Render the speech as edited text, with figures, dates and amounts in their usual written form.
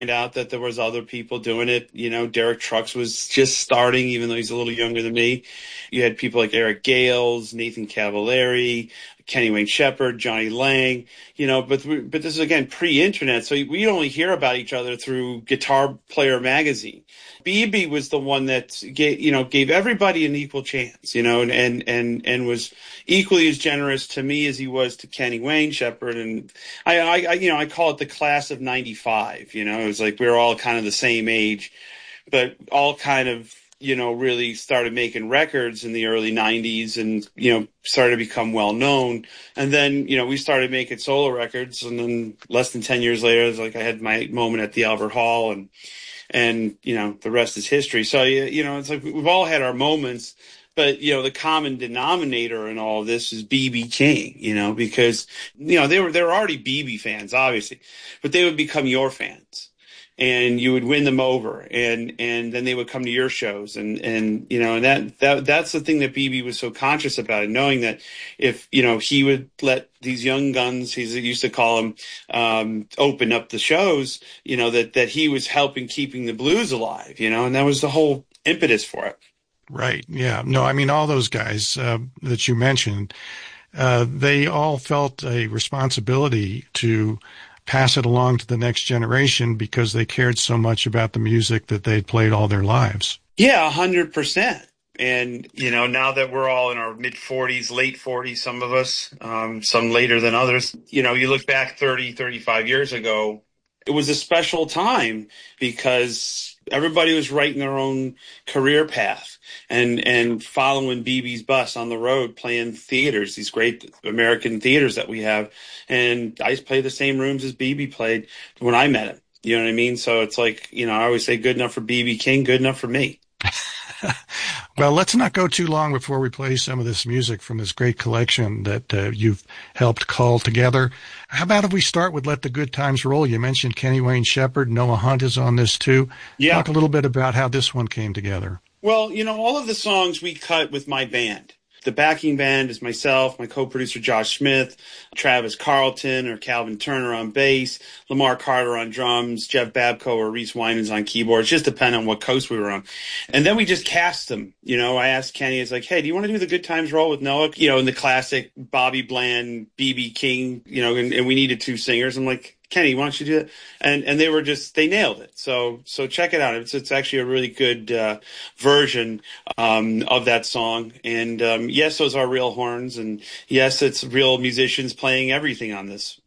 out that there was other people doing it. Derek Trucks was just starting, even though he's a little younger than me. You had people like Eric Gales, Nathan Cavallari, Kenny Wayne Shepherd, Johnny Lang, but this is again pre-internet, so we only hear about each other through Guitar Player magazine. BB was the one that gave everybody an equal chance, and was equally as generous to me as he was to Kenny Wayne Shepherd. And I call it the class of '95. It was like we were all kind of the same age, but all kind of really started making records in the early '90s, and started to become well known. And then we started making solo records, and then less than 10 years later, it was like I had my moment at the Albert Hall, and the rest is history. So it's like we've all had our moments, but the common denominator in all of this is BB King. Because they were already BB fans, obviously, but they would become your fans. And you would win them over, and then they would come to your shows, and that's the thing that BB was so conscious about, and knowing that if he would let these young guns, he used to call them, open up the shows, that he was helping keeping the blues alive, and that was the whole impetus for it. Right. Yeah. No, I mean, all those guys that you mentioned, they all felt a responsibility to pass it along to the next generation because they cared so much about the music that they'd played all their lives. Yeah, 100%. And, now that we're all in our mid-40s, late 40s, some of us, some later than others, you look back 30, 35 years ago, it was a special time because everybody was writing their own career path and following BB's bus on the road, playing theaters, these great American theaters that we have. And I used to play the same rooms as BB played when I met him. You know what I mean? So it's like, I always say good enough for BB King, good enough for me. Well, let's not go too long before we play some of this music from this great collection that you've helped cull together. How about if we start with Let the Good Times Roll? You mentioned Kenny Wayne Shepherd. Noah Hunt is on this too. Yeah. Talk a little bit about how this one came together. Well, all of the songs we cut with my band. The backing band is myself, my co-producer Josh Smith, Travis Carlton or Calvin Turner on bass, Lamar Carter on drums, Jeff Babco or Reese Winans on keyboards, just depending on what coast we were on. And then we just cast them. I asked Kenny, it's like, hey, do you want to do the Good Times Roll with Noah? In the classic Bobby Bland, BB King, and we needed two singers. I'm like, Kenny, why don't you do that? And they nailed it. So check it out. It's actually a really good version of that song. And yes, those are real horns, and yes, it's real musicians playing everything on this.